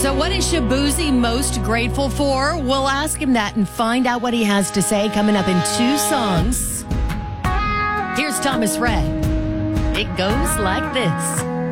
So what is Shabuzi most grateful for? We'll ask him that and find out what he has to say coming up in 2 songs. Here's Thomas Rhett. It goes like this.